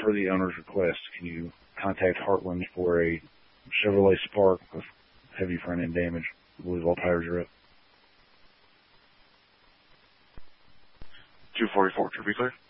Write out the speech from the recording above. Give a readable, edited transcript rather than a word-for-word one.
per the owner's request, can you contact Heartland for a Chevrolet Spark with heavy front end damage? I believe all tires are up. 244, to be clear.